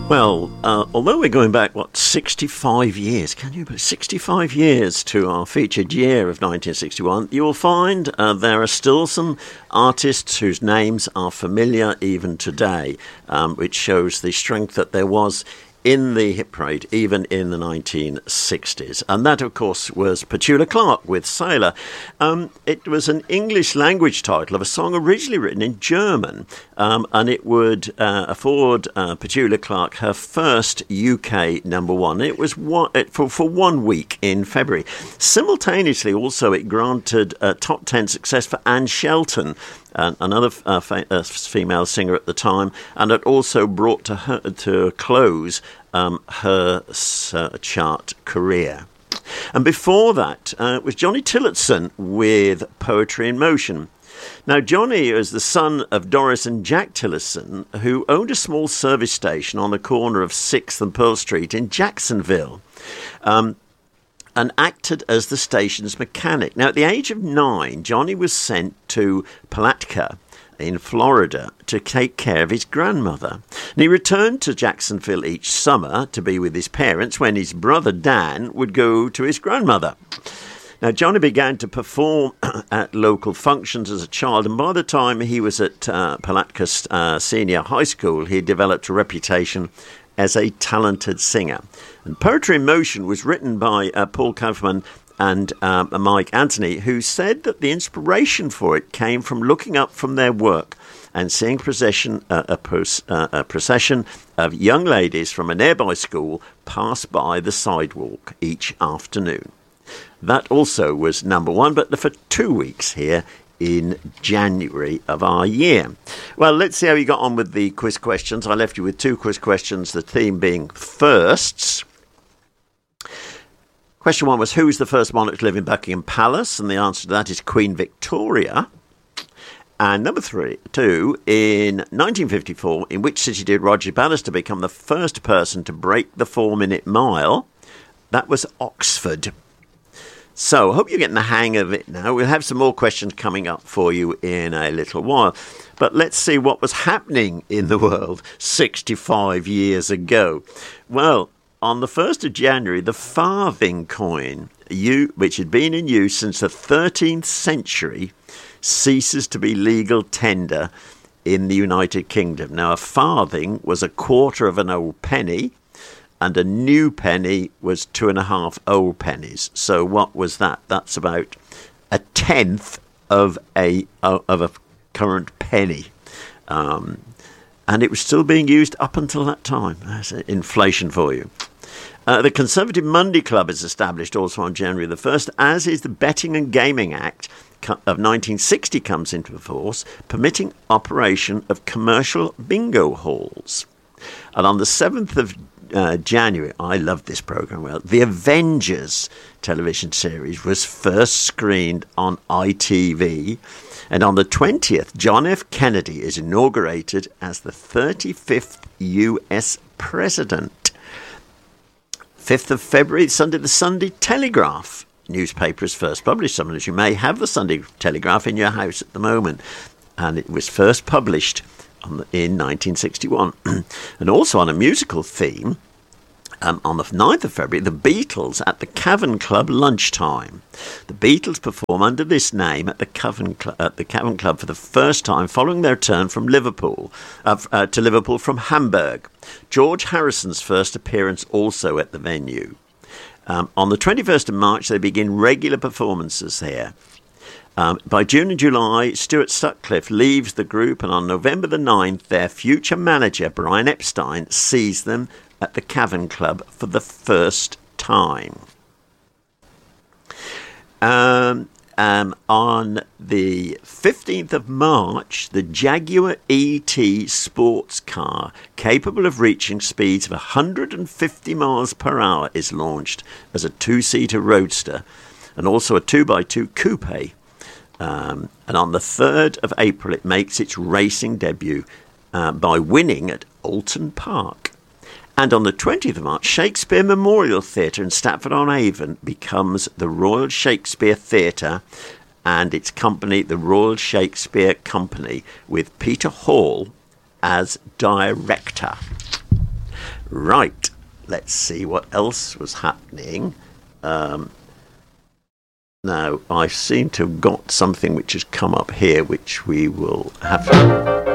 Well, although we're going back, 65 years, can you believe 65 years to our featured year of 1961, you will find there are still some artists whose names are familiar even today, which shows the strength that there was in the hit parade, even in the 1960s. And that, of course, was Petula Clark with Sailor. It was an English language title of a song originally written in German, and it would afford Petula Clark her first UK number one. It was for 1 week in February. Simultaneously, also, it granted a top 10 success for Anne Shelton, another female singer at the time, and it also brought to a close her chart career. And before that was Johnny Tillotson with Poetry in Motion. Now, Johnny is the son of Doris and Jack Tillotson, who owned a small service station on the corner of 6th and Pearl Street in Jacksonville, and acted as the station's mechanic. Now, at the age of 9, Johnny was sent to Palatka in Florida to take care of his grandmother. And he returned to Jacksonville each summer to be with his parents when his brother Dan would go to his grandmother. Now, Johnny began to perform at local functions as a child, and by the time he was at Palatka Senior High School, he developed a reputation as a talented singer. And Poetry in Motion was written by Paul Kaufman and Mike Anthony, who said that the inspiration for it came from looking up from their work and seeing a procession of young ladies from a nearby school pass by the sidewalk each afternoon. That also was number one, but for 2 weeks here in January of our year. Well, let's see how you got on with the quiz questions. I left you with 2 quiz questions, the theme being firsts. Question 1 was, who was the first monarch to live in Buckingham Palace? And the answer to that is Queen Victoria. And number 2, in 1954, in which city did Roger Bannister become the first person to break the 4-minute mile? That was Oxford. So I hope you're getting the hang of it now. We'll have some more questions coming up for you in a little while. But let's see what was happening in the world 65 years ago. Well, on the 1st of January, the farthing coin, which had been in use since the 13th century, ceases to be legal tender in the United Kingdom. Now, a farthing was a quarter of an old penny, and a new penny was 2.5 old pennies. So what was that? That's about a tenth of a current penny. And it was still being used up until that time. That's inflation for you. The Conservative Monday Club is established also on January the 1st, as is the Betting and Gaming Act of 1960 comes into force, permitting operation of commercial bingo halls. And on the 7th of January, I love this programme, well, The Avengers television series was first screened on ITV, and on the 20th, John F. Kennedy is inaugurated as the 35th US President. 5th of February, Sunday, the Sunday Telegraph newspaper is first published. Some of you may have the Sunday Telegraph in your house at the moment, and it was first published in 1961. And also on a musical theme, on the 9th of February, the Beatles at the Cavern Club lunchtime. The Beatles perform under this name at the Cavern Club for the first time following their return from Liverpool to Liverpool from Hamburg. George Harrison's first appearance also at the venue. On the 21st of March, they begin regular performances here. By June and July, Stuart Sutcliffe leaves the group, and on November the 9th, their future manager, Brian Epstein, sees them at the Cavern Club for the first time. On the 15th of March, the Jaguar ET sports car, capable of reaching speeds of 150 miles per hour, is launched as a 2-seater roadster and also a 2x2 coupe. And on the 3rd of April, it makes its racing debut by winning at Alton Park. And on the 20th of March, Shakespeare Memorial Theatre in Stratford-on-Avon becomes the Royal Shakespeare Theatre and its company, the Royal Shakespeare Company, with Peter Hall as director. Right, let's see what else was happening. Now, I seem to have got something which has come up here, which we will have to...